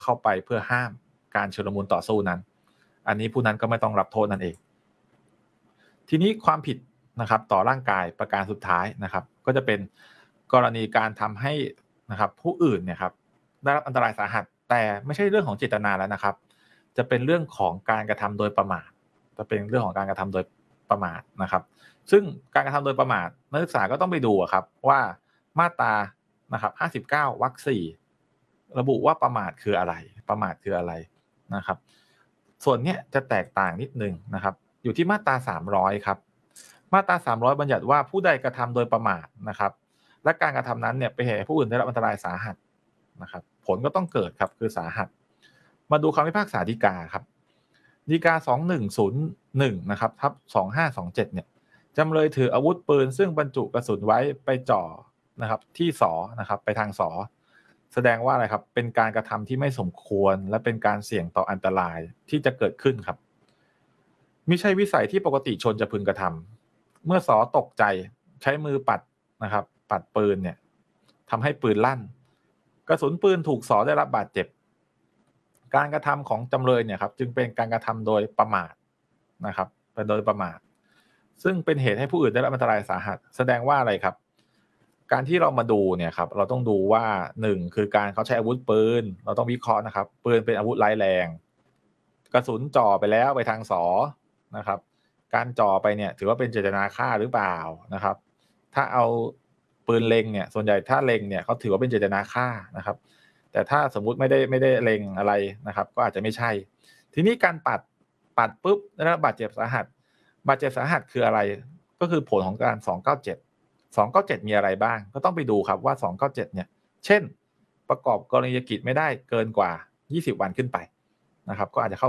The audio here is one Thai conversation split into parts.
เข้าไปเพื่อห้ามการชุลมุนต่อสู้นั้นอันนี้ผู้นั้นก็ไม่ต้องรับโทษนั่นเองทีนี้ความผิดนะครับต่อร่างกายประการสุดท้ายนะครับก็จะเป็นกรณีการทำให้นะครับผู้อื่นเนี่ยครับได้รับอันตรายสาหัสแต่ไม่ใช่เรื่องของเจตนาแล้วนะครับจะเป็นเรื่องของการกระทำโดยประมาทจะเป็นเรื่องของการกระทำโดยประมาทนะครับซึ่งการกระทำโดยประมาทนักศึกษาก็ต้องไปดูครับว่ามาตรานะครับ59วรรค4ระบุว่าประมาทคืออะไรประมาทคืออะไรนะครับส่วนเนี้ยจะแตกต่างนิดนึงนะครับอยู่ที่มาตรา300ครับมาตรา300บัญญัติว่าผู้ใดกระทำโดยประมาทนะครับและการกระทำนั้นเนี่ยเป็นเหตุให้ผู้อื่นได้รับอันตรายสาหัสนะครับผลก็ต้องเกิดครับคือสาหัสมาดูคำพิพากษาฎีกาครับฎีกา2101นะครับทับ2527เนี่ยจำเลยถืออาวุธปืนซึ่งบรรจุกระสุนไว้ไปจ่อนะครับที่ศนะครับไปทางศแสดงว่าอะไรครับเป็นการกระทำที่ไม่สมควรและเป็นการเสี่ยงต่ออันตรายที่จะเกิดขึ้นครับมิใช่วิสัยที่ปกติชนจะพึงกระทำเมื่อตกใจใช้มือปัดนะครับปัดปืนเนี่ยทำให้ปืนลั่นกระสุนปืนถูกได้รับบาดเจ็บการกระทำของจำเลยเนี่ยครับจึงเป็นการกระทำโดยประมาทนะครับเป็นโดยประมาทซึ่งเป็นเหตุให้ผู้อื่นได้รับอันตรายสาหัสแสดงว่าอะไรครับการที่เรามาดูเนี่ยครับเราต้องดูว่า1คือการเขาใช้อาวุธปืนเราต้องวิเคราะห์นะครับปืนเป็นอาวุธร้ายแรงกระสุนจ่อไปแล้วไปทางนะครับการจ่อไปเนี่ยถือว่าเป็นเจตนาฆ่าหรือเปล่านะครับถ้าเอาปืนเล็งเนี่ยส่วนใหญ่ถ้าเล็งเนี่ยเขาถือว่าเป็นเจตนาฆ่านะครับแต่ถ้าสมมุติไม่ได้เล็งอะไรนะครับก็อาจจะไม่ใช่ทีนี้การปัดปุ๊บได้รับบาดเจ็บสาหัสคืออะไรก็คือผลของการ297มีอะไรบ้างก็ต้องไปดูครับว่า297เนี่ยเช่นประกอบกรณียกิจไม่ได้เกินกว่า20วันขึ้นไปนะครับก็อาจจะเข้า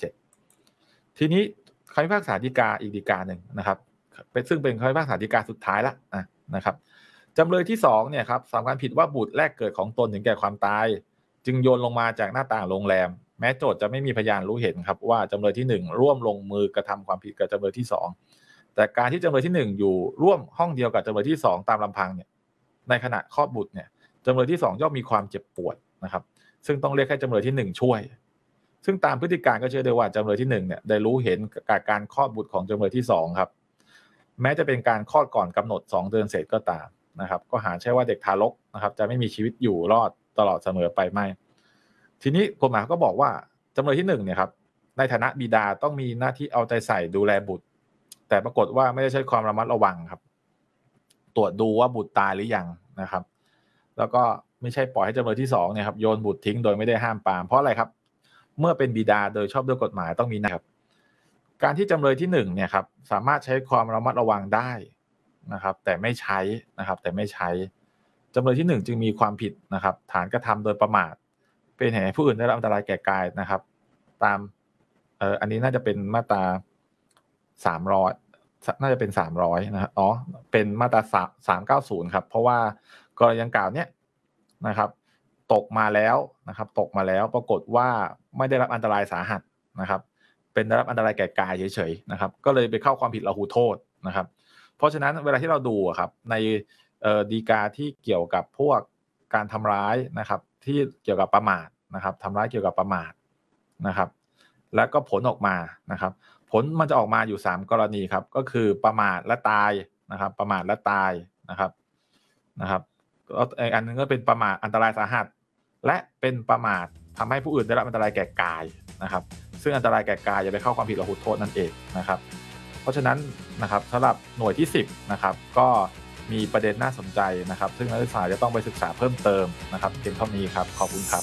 297ทีนี้คำพิพากษาฎีกาอีกฎีกาหนึ่งนะครับซึ่งเป็นคำพิพากษาฎีกาสุดท้ายแล้วนะครับจำเลยที่2เนี่ยครับสำคัญผิดว่าบุตรแรกเกิดของตนถึงแก่ความตายจึงโยนลงมาจากหน้าต่างโรงแรมแม้โจทย์จะไม่มีพยานรู้เห็นครับว่าจำเลยที่1ร่วมลงมือกระทำความผิดกับจำเลยที่2แต่การที่จำเลยที่1อยู่ร่วมห้องเดียวกับจำเลยที่2ตามลำพังเนี่ยในขณะคลอดบุตรเนี่ยจำเลยที่2ย่อมมีความเจ็บปวดนะครับซึ่งต้องเรียกให้จำเลยที่1ช่วยซึ่งตามพฤติการก็เชื่อได้ว่าจำเลยที่1เนี่ยได้รู้เห็นการคลอดบุตรของจำเลยที่2ครับแม้จะเป็นการคลอดก่อนกำหนด2เดือนเศษก็ตามนะครับก็หาใช่ว่าเด็กทารกนะครับจะไม่มีชีวิตอยู่รอดตลอดเสมอไปไม่ทีนี้กฎหมายก็บอกว่าจำเลยที่1เนี่ยครับในฐานะบิดาต้องมีหน้าที่เอาใจใส่ดูแลบุตรแต่ปรากฏว่าไม่ได้ใช้ความระมัดระวังครับตรวจดูว่าบุตรตายหรือยังนะครับแล้วก็ไม่ใช่ปล่อยให้จำเลยที่2เนี่ยครับโยนบุตรทิ้งโดยไม่ได้ห้ามปรามเพราะอะไรครับเมื่อเป็นบิดาโดยชอบด้วยกฎหมายต้องมีนะครับการที่จำเลยที่1เนี่ยครับสามารถใช้ความระมัดระวังได้นะครับแต่ไม่ใช้จำเลยที่1จึงมีความผิดนะครับฐานกระทำโดยประมาทเป็นเหตุให้ผู้อื่นได้รับอันตรายแก่กายนะครับตามอันนี้น่าจะเป็นมาตรา300น่าจะเป็น300นะครับเป็นมาตรา390ครับเพราะว่ากรณีดังกล่าวเนี้ยนะครับตกมาแล้วปรากฏว่าไม่ได้รับอันตรายสาหัสนะครับเป็นได้รับอันตรายแก่กายเฉยๆนะครับก็เลยไปเข้าความผิดละหูโทษนะครับเพราะฉะนั้นเวลาที่เราดูครับในฎีกาที่เกี่ยวกับพวกการทำร้ายนะครับที่เกี่ยวกับประมาทนะครับทำร้ายเกี่ยวกับประมาทนะครับแล้วก็ผลออกมานะครับผลมันจะออกมาอยู่3กรณีครับก็คือประมาทและตายนะครับประมาทและตายนะครับอันนึงก็เป็นประมาทอันตรายสาหัสและเป็นประมาททำให้ผู้อื่นได้รับอันตรายแก่กายนะครับซึ่งอันตรายแก่กายจะไปเข้าความผิดละหุโทษนั่นเองนะครับเพราะฉะนั้นนะครับสำหรับหน่วยที่10นะครับก็มีประเด็นน่าสนใจนะครับซึ่งนักศึกษาจะต้องไปศึกษาเพิ่มเติมนะครับเพียงเท่านี้ครับขอบคุณครับ